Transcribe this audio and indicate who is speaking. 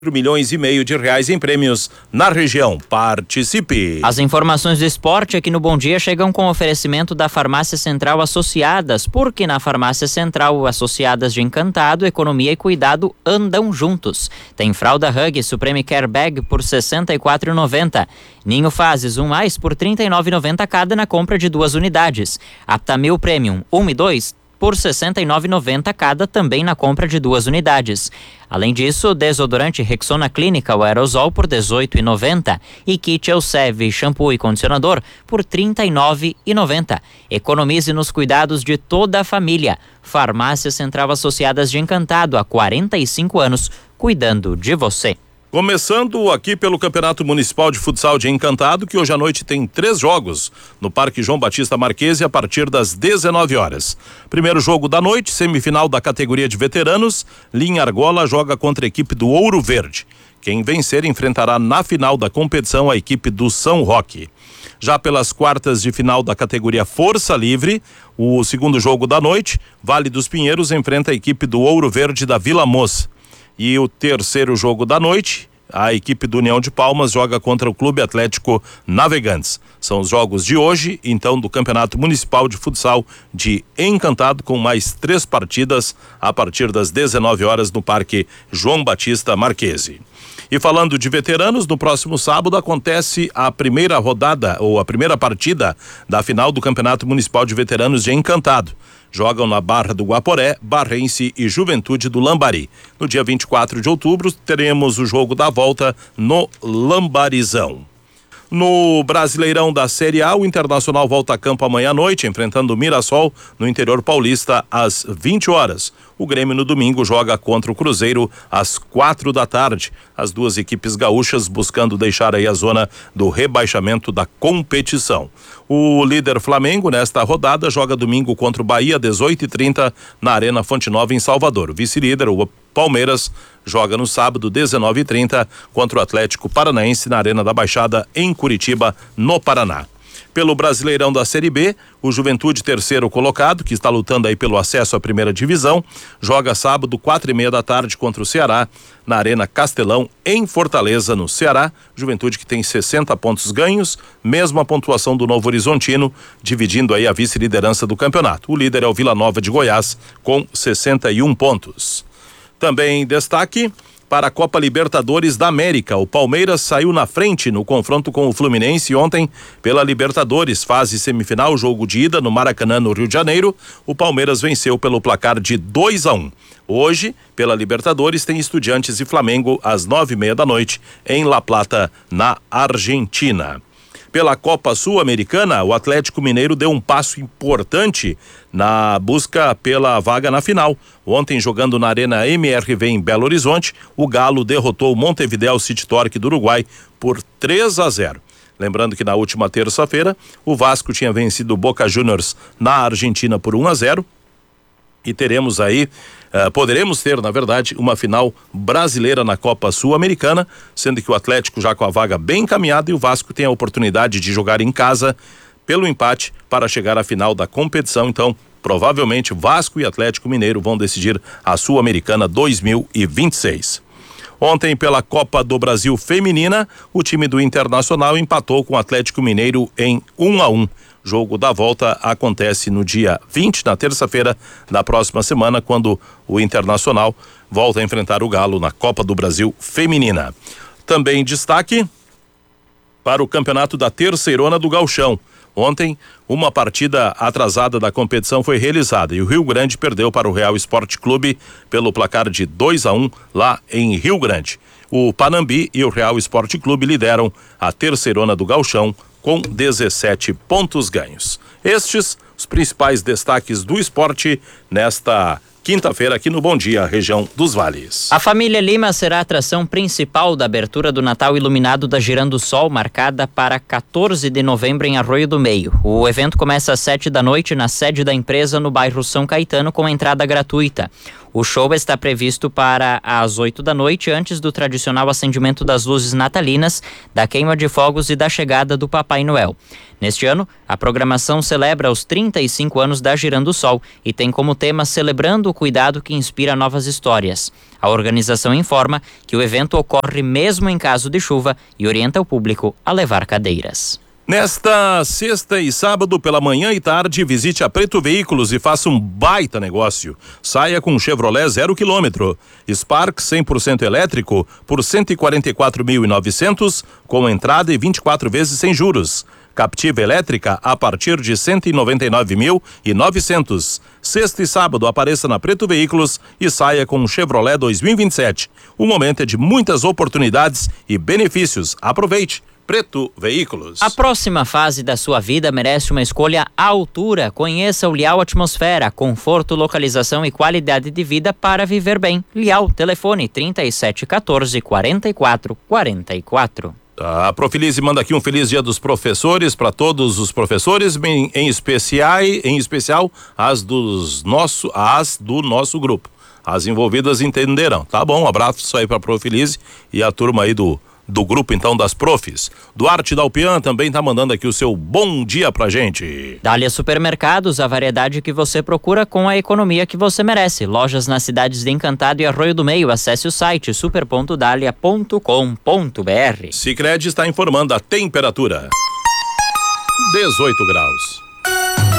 Speaker 1: milhões e meio de reais em prêmios na região. Participe!
Speaker 2: As informações do esporte aqui no Bom Dia chegam com oferecimento da Farmácia Central Associadas, porque na Farmácia Central Associadas de Encantado, economia e cuidado andam juntos. Tem fralda Hug Supreme Care Bag por R$ 64,90. Ninho Fases 1+, por R$ 39,90 cada na compra de 2 unidades. Aptamil Premium 1 e 2 por R$ 69,90 cada também na compra de 2 unidades. Além disso, desodorante Rexona Clínica, o aerosol por R$ 18,90 e kit Elseve shampoo e condicionador por R$ 39,90. Economize nos cuidados de toda a família. Farmácia Central Associadas de Encantado, há 45 anos, cuidando de você.
Speaker 1: Começando aqui pelo Campeonato Municipal de Futsal de Encantado, que hoje à noite tem 3 jogos no Parque João Batista Marquesi a partir das 19 horas. Primeiro jogo da noite, semifinal da categoria de veteranos, Linha Argola joga contra a equipe do Ouro Verde. Quem vencer enfrentará na final da competição a equipe do São Roque. Já pelas quartas de final da categoria Força Livre, o segundo jogo da noite, Vale dos Pinheiros enfrenta a equipe do Ouro Verde da Vila Moça. E o terceiro jogo da noite, a equipe do União de Palmas joga contra o Clube Atlético Navegantes. São os jogos de hoje, então, do Campeonato Municipal de Futsal de Encantado, com mais 3 partidas a partir das 19 horas no Parque João Batista Marquesi. E falando de veteranos, no próximo sábado acontece a primeira rodada, ou a primeira partida da final do Campeonato Municipal de Veteranos de Encantado. Jogam na Barra do Guaporé, Barrense e Juventude do Lambari. No dia 24 de outubro, teremos o jogo da volta no Lambarizão. No Brasileirão da Série A, o Internacional volta a campo amanhã à noite, enfrentando o Mirassol no interior paulista às 20 horas. O Grêmio no domingo joga contra o Cruzeiro às 4 da tarde. As duas equipes gaúchas buscando deixar aí a zona do rebaixamento da competição. O líder Flamengo nesta rodada joga domingo contra o Bahia às 18h30 na Arena Fonte Nova em Salvador. O vice-líder, o Palmeiras, joga no sábado 19h30 contra o Atlético Paranaense na Arena da Baixada em Curitiba, no Paraná. Pelo Brasileirão da Série B, o Juventude, terceiro colocado, que está lutando aí pelo acesso à primeira divisão, joga sábado 4h30 da tarde contra o Ceará na Arena Castelão em Fortaleza, no Ceará. Juventude que tem 60 pontos ganhos, mesma pontuação do Novo Horizontino, dividindo aí a vice-liderança do campeonato. O líder é o Vila Nova de Goiás com 61 pontos. Também destaque para a Copa Libertadores da América. O Palmeiras saiu na frente no confronto com o Fluminense ontem pela Libertadores, fase semifinal, jogo de ida no Maracanã, no Rio de Janeiro. O Palmeiras venceu pelo placar de 2-1. Hoje, pela Libertadores, tem Estudiantes e Flamengo às 9h30 da noite em La Plata, na Argentina. Pela Copa Sul-Americana, o Atlético Mineiro deu um passo importante na busca pela vaga na final. Ontem, jogando na Arena MRV em Belo Horizonte, o Galo derrotou o Montevideo City Torque do Uruguai por 3-0. Lembrando que na última terça-feira, o Vasco tinha vencido o Boca Juniors na Argentina por 1-0. E teremos aí, poderemos ter, na verdade, uma final brasileira na Copa Sul-Americana, sendo que o Atlético já com a vaga bem encaminhada e o Vasco tem a oportunidade de jogar em casa pelo empate para chegar à final da competição. Então, provavelmente, Vasco e Atlético Mineiro vão decidir a Sul-Americana 2026. Ontem, pela Copa do Brasil Feminina, o time do Internacional empatou com o Atlético Mineiro em 1-1. Jogo da volta acontece no dia 20, na terça-feira da próxima semana, quando o Internacional volta a enfrentar o Galo na Copa do Brasil Feminina. Também destaque para o campeonato da Terceirona do Gauchão. Ontem, uma partida atrasada da competição foi realizada e o Rio Grande perdeu para o Real Esporte Clube pelo placar de 2-1 lá em Rio Grande. O Panambi e o Real Esporte Clube lideram a Terceirona do Gauchão com 17 pontos ganhos. Estes os principais destaques do esporte nesta quinta-feira aqui no Bom Dia, região dos Vales.
Speaker 2: A família Lima será a atração principal da abertura do Natal Iluminado da Girando Sol, marcada para 14 de novembro em Arroio do Meio. O evento começa às 7 da noite na sede da empresa no bairro São Caetano, com entrada gratuita. O show está previsto para às 8 da noite, antes do tradicional acendimento das luzes natalinas, da queima de fogos e da chegada do Papai Noel. Neste ano, a programação celebra os 35 anos da Girando Sol e tem como tema Celebrando o Cuidado que Inspira Novas Histórias. A organização informa que o evento ocorre mesmo em caso de chuva e orienta o público a levar cadeiras.
Speaker 1: Nesta sexta e sábado, pela manhã e tarde, visite a Preto Veículos e faça um baita negócio. Saia com um Chevrolet 0 km. Spark 100% elétrico por 144.900, com entrada e 24 vezes sem juros. Captiva elétrica a partir de 199.900. Sexta e sábado, apareça na Preto Veículos e saia com um Chevrolet 2027. O momento é de muitas oportunidades e benefícios. Aproveite. Preto Veículos.
Speaker 2: A próxima fase da sua vida merece uma escolha à altura. Conheça o Lial Atmosfera, conforto, localização e qualidade de vida para viver bem. Lial, telefone 3714-4444.
Speaker 1: A Profilize manda aqui um feliz dia dos professores para todos os professores, em especial as do nosso grupo. As envolvidas entenderão. Tá bom, um abraço aí para Profilize e a turma aí do grupo, então, das profs. Duarte Dalpian também tá mandando aqui o seu bom dia pra gente.
Speaker 2: Dália Supermercados, a variedade que você procura com a economia que você merece. Lojas nas cidades de Encantado e Arroio do Meio. Acesse o site super.dalia.com.br.
Speaker 1: Sicredi está informando a temperatura. 18 graus.